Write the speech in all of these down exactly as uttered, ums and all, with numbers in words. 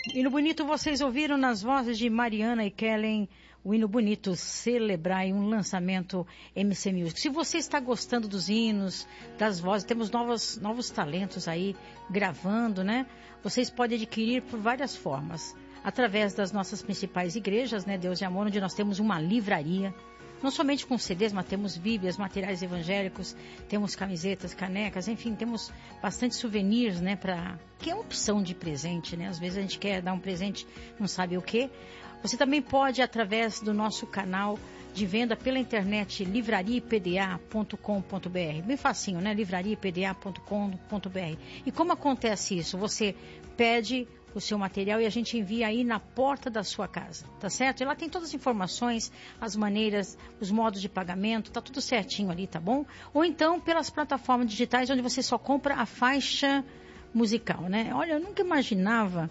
Hino bonito, vocês ouviram nas vozes de Mariana e Kellen, o hino bonito Celebrai, um lançamento M C Music. Se você está gostando dos hinos, das vozes, temos novos, novos talentos aí gravando, né? Vocês podem adquirir por várias formas. Através das nossas principais igrejas, né? Deus e Amor, onde nós temos uma livraria. Não somente com C Ds, mas temos bíblias, materiais evangélicos, temos camisetas, canecas, enfim, temos bastante souvenirs, né, para que é uma opção de presente, né? Às vezes a gente quer dar um presente, não sabe o quê. Você também pode, através do nosso canal de venda pela internet, livraria p d a ponto com ponto b r. Bem facinho, né? livraria p d a ponto com ponto b r. E como acontece isso? Você pede o seu material e a gente envia aí na porta da sua casa, tá certo? E lá tem todas as informações, as maneiras, os modos de pagamento, tá tudo certinho ali, tá bom? Ou então pelas plataformas digitais onde você só compra a faixa musical, né? Olha, eu nunca imaginava,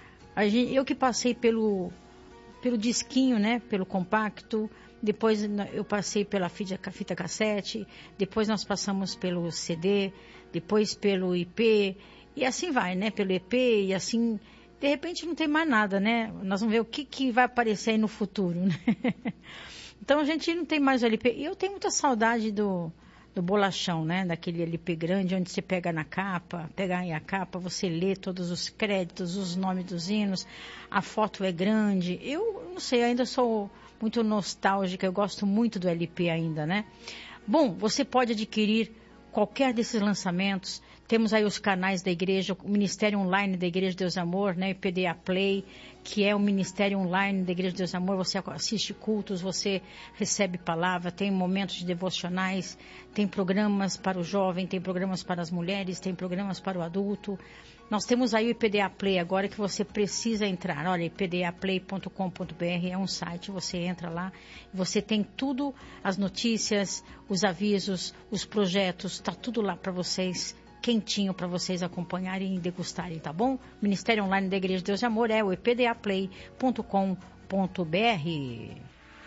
a gente, eu que passei pelo, pelo disquinho, né? Pelo compacto, depois eu passei pela fita, fita cassete, depois nós passamos pelo C D, depois pelo I P, e assim vai, né? Pelo E P, e assim, de repente não tem mais nada, né? Nós vamos ver o que, que vai aparecer aí no futuro, né? Então a gente não tem mais o L P. E eu tenho muita saudade do, do bolachão, né? Daquele L P grande, onde você pega na capa, pega aí a capa, você lê todos os créditos, os nomes dos hinos, a foto é grande. Eu não sei, ainda sou muito nostálgica, eu gosto muito do L P ainda, né? Bom, você pode adquirir qualquer desses lançamentos. Temos aí os canais da igreja, o Ministério Online da Igreja Deus Amor, né? O P D A Play, que é o Ministério Online da Igreja Deus Amor. Você assiste cultos, você recebe palavra, tem momentos de devocionais, tem programas para o jovem, tem programas para as mulheres, tem programas para o adulto. Nós temos aí o I P D A Play agora que você precisa entrar. Olha, i p d a play ponto com ponto b r é um site, você entra lá, você tem tudo, as notícias, os avisos, os projetos, está tudo lá para vocês, quentinho para vocês acompanharem e degustarem, tá bom? Ministério Online da Igreja de Deus e Amor é o i p d a play ponto com ponto b r.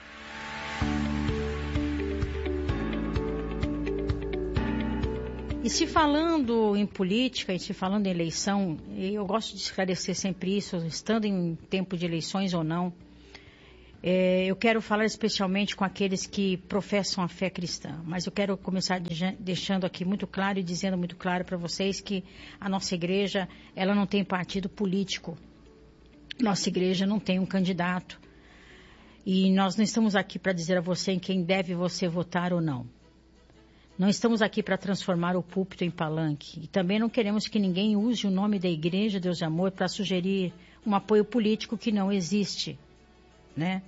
E se falando em política, e se falando em eleição, eu gosto de esclarecer sempre isso, estando em tempo de eleições ou não, é, eu quero falar especialmente com aqueles que professam a fé cristã, mas eu quero começar de, deixando aqui muito claro e dizendo muito claro para vocês que a nossa igreja, ela não tem partido político, nossa igreja não tem um candidato, e nós não estamos aqui para dizer a você em quem deve você votar ou não. Não estamos aqui para transformar o púlpito em palanque. E também não queremos que ninguém use o nome da Igreja Deus e Amor para sugerir um apoio político que não existe, né?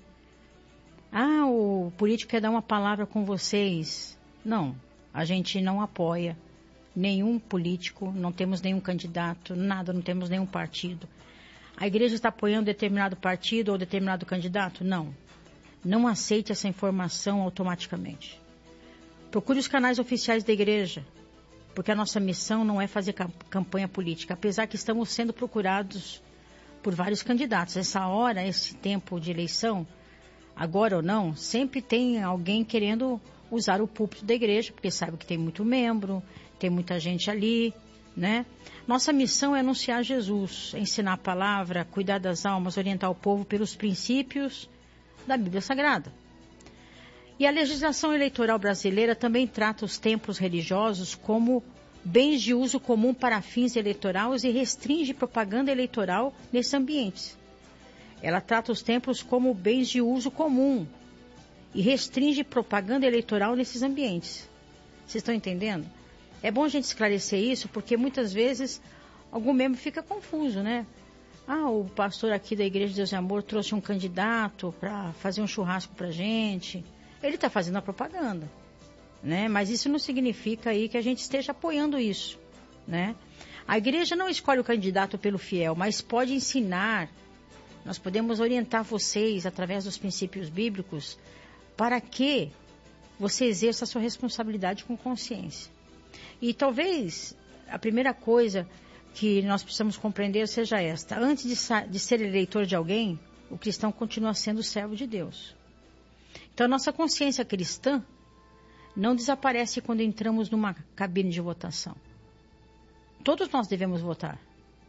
Ah, o político quer dar uma palavra com vocês. Não, a gente não apoia nenhum político, não temos nenhum candidato, nada, não temos nenhum partido. A igreja está apoiando determinado partido ou determinado candidato? Não. Não aceite essa informação automaticamente. Procure os canais oficiais da igreja, porque a nossa missão não é fazer campanha política, apesar que estamos sendo procurados por vários candidatos. Essa hora, esse tempo de eleição, agora ou não, sempre tem alguém querendo usar o púlpito da igreja, porque sabe que tem muito membro, tem muita gente ali, né? Nossa missão é anunciar Jesus, ensinar a palavra, cuidar das almas, orientar o povo pelos princípios da Bíblia Sagrada. E a legislação eleitoral brasileira também trata os templos religiosos como bens de uso comum para fins eleitorais e restringe propaganda eleitoral nesses ambientes. Ela trata os templos como bens de uso comum e restringe propaganda eleitoral nesses ambientes. Vocês estão entendendo? É bom a gente esclarecer isso, porque muitas vezes algum membro fica confuso, né? Ah, o pastor aqui da Igreja de Deus e Amor trouxe um candidato para fazer um churrasco para a gente. Ele está fazendo a propaganda, né? Mas isso não significa aí que a gente esteja apoiando isso, né? A igreja não escolhe o candidato pelo fiel, mas pode ensinar, nós podemos orientar vocês através dos princípios bíblicos para que você exerça a sua responsabilidade com consciência. E talvez a primeira coisa que nós precisamos compreender seja esta: antes de, de ser eleitor de alguém, o cristão continua sendo servo de Deus. Então, a nossa consciência cristã não desaparece quando entramos numa cabine de votação. Todos nós devemos votar.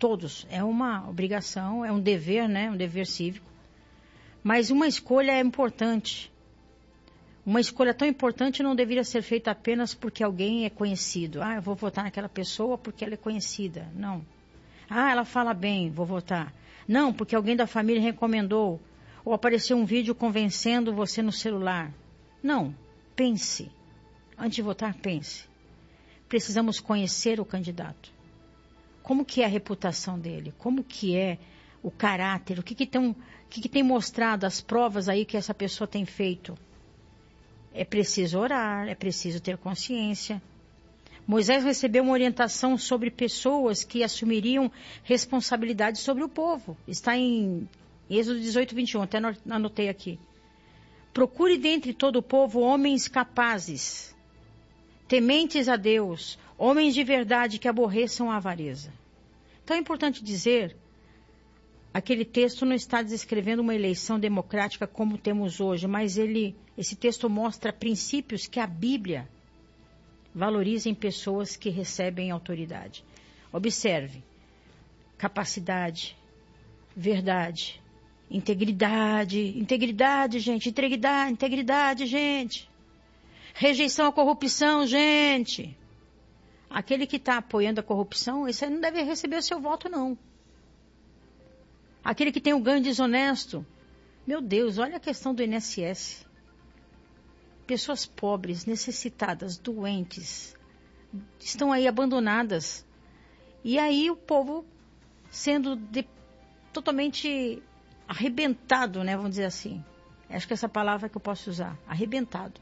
todos. É uma obrigação, é um dever, né? Um dever cívico. Mas uma escolha é importante. Uma escolha tão importante não deveria ser feita apenas porque alguém é conhecido. Ah, eu vou votar naquela pessoa porque ela é conhecida. Não. Ah, ela fala bem, vou votar. Não, porque alguém da família recomendou. Ou apareceu um vídeo convencendo você no celular. Não. Pense. Antes de votar, pense. Precisamos conhecer o candidato. Como que é a reputação dele? Como que é o caráter? O que que tem, o que que tem mostrado, as provas aí que essa pessoa tem feito? É preciso orar, é preciso ter consciência. Moisés recebeu uma orientação sobre pessoas que assumiriam responsabilidade sobre o povo. Está em Êxodo dezoito, vinte e um, até anotei aqui. Procure dentre todo o povo homens capazes, tementes a Deus, homens de verdade que aborreçam a avareza. Então é importante dizer, aquele texto não está descrevendo uma eleição democrática como temos hoje, mas ele, esse texto mostra princípios que a Bíblia valoriza em pessoas que recebem autoridade. Observe, capacidade, verdade, integridade, integridade, gente, integridade, integridade, gente. Rejeição à corrupção, gente. Aquele que está apoiando a corrupção, esse aí não deve receber o seu voto, não. Aquele que tem o ganho desonesto. Meu Deus, olha a questão do I N S S. Pessoas pobres, necessitadas, doentes, estão aí abandonadas. E aí o povo sendo de, totalmente arrebentado, né? Vamos dizer assim. Acho que essa palavra que eu posso usar. Arrebentado.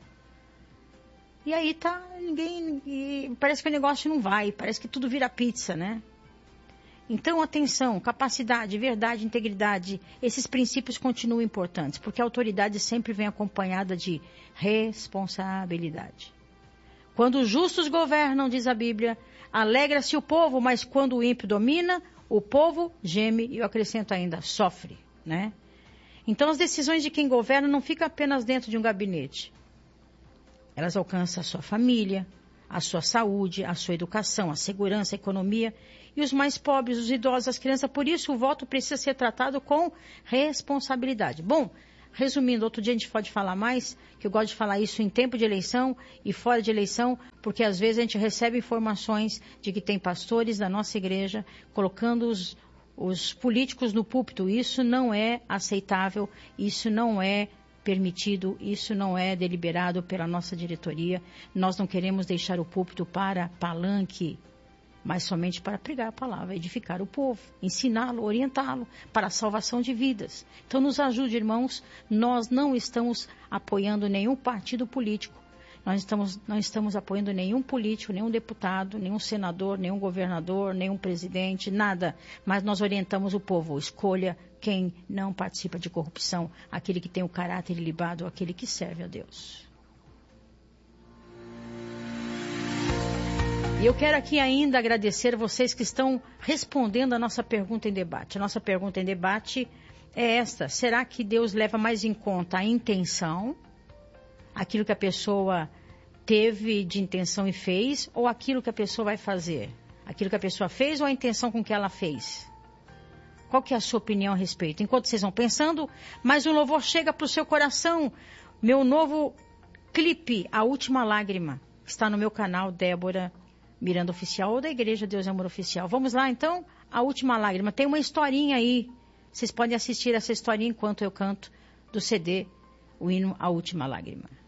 E aí tá, ninguém... E parece que o negócio não vai, parece que tudo vira pizza, né? Então, atenção, capacidade, verdade, integridade, esses princípios continuam importantes, porque a autoridade sempre vem acompanhada de responsabilidade. Quando os justos governam, diz a Bíblia, alegra-se o povo, mas quando o ímpio domina, o povo geme, e eu acrescento ainda, sofre, né? Então, as decisões de quem governa não ficam apenas dentro de um gabinete. Elas alcançam a sua família, a sua saúde, a sua educação, a segurança, a economia e os mais pobres, os idosos, as crianças. Por isso, o voto precisa ser tratado com responsabilidade. Bom, resumindo, outro dia a gente pode falar mais, que eu gosto de falar isso em tempo de eleição e fora de eleição, porque às vezes a gente recebe informações de que tem pastores da nossa igreja colocando os, os políticos no púlpito. Isso não é aceitável, isso não é permitido, isso não é deliberado pela nossa diretoria. Nós não queremos deixar o púlpito para palanque, mas somente para pregar a palavra, edificar o povo, ensiná-lo, orientá-lo para a salvação de vidas. Então nos ajude, irmãos, nós não estamos apoiando nenhum partido político, nós estamos, não estamos apoiando nenhum político, nenhum deputado, nenhum senador, nenhum governador, nenhum presidente, nada, mas nós orientamos o povo, escolha quem não participa de corrupção, aquele que tem o caráter ilibado, aquele que serve a Deus. E eu quero aqui ainda agradecer vocês que estão respondendo a nossa pergunta em debate. A nossa pergunta em debate é esta: será que Deus leva mais em conta a intenção, aquilo que a pessoa teve de intenção e fez, ou aquilo que a pessoa vai fazer? Aquilo que a pessoa fez ou a intenção com que ela fez? Qual que é a sua opinião a respeito? Enquanto vocês vão pensando, mais um louvor chega para o seu coração. Meu novo clipe, A Última Lágrima, está no meu canal Débora Miranda Oficial ou da Igreja Deus e Amor Oficial. Vamos lá então? A Última Lágrima. Tem uma historinha aí. Vocês podem assistir essa historinha enquanto eu canto do C D, o hino A Última Lágrima.